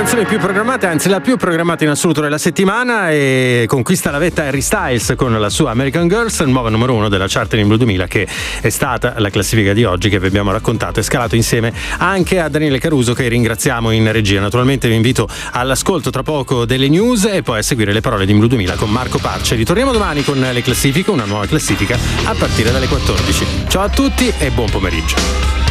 canzoni più programmate, anzi la più programmata in assoluto della settimana, e conquista la vetta Harry Styles con la sua American Girls, nuova numero 1 della Charting Blue 2000, che è stata la classifica di oggi che vi abbiamo raccontato e scalato insieme anche a Daniele Caruso, che ringraziamo in regia. Naturalmente vi invito all'ascolto tra poco delle news e poi a seguire le parole di Blue 2000 con Marco Parce. Ritorniamo domani con le classifiche, una nuova classifica a partire dalle 14. Ciao a tutti e buon pomeriggio.